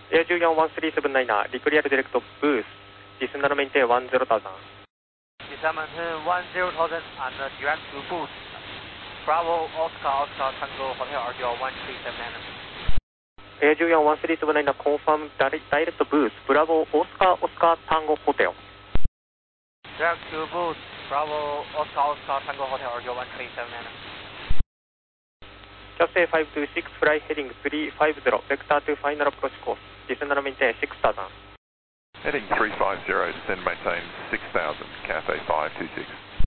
Air Julian 1379, Recreate Direct Boost, descend and maintain 10,000. Descend maintain 10,000 and direct to boost. Bravo, Oscar, Tango, Hotel RGL 1379. Air Julian 1379, confirm direct boost, Bravo, Oscar, Tango, Hotel. Direct to boost, Bravo, Oscar, Tango, Hotel RGL 1379. Just A526, fly heading 350, vector to final approach course, descend and maintain 6,000. Heading 350, descend maintain 6,000, Cathay 526.